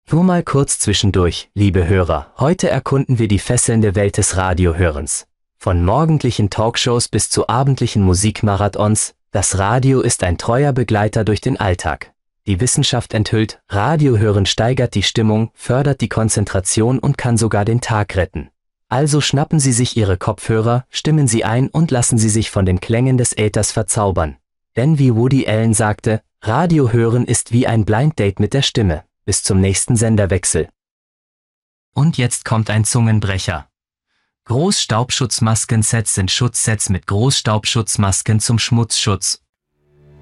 Nur mal kurz zwischendurch, liebe Hörer, heute erkunden wir die fesselnde Welt des Radiohörens. Von morgendlichen Talkshows bis zu abendlichen Musikmarathons, das Radio ist ein treuer Begleiter durch den Alltag. Die Wissenschaft enthüllt, Radiohören steigert die Stimmung, fördert die Konzentration und kann sogar den Tag retten. Also schnappen Sie sich Ihre Kopfhörer, stimmen Sie ein und lassen Sie sich von den Klängen des Äthers verzaubern. Denn wie Woody Allen sagte, Radiohören ist wie ein Blind Date mit der Stimme. Bis zum nächsten Senderwechsel. Und jetzt kommt ein Zungenbrecher. Großstaubschutzmasken-Sets sind Schutzsets mit Großstaubschutzmasken zum Schmutzschutz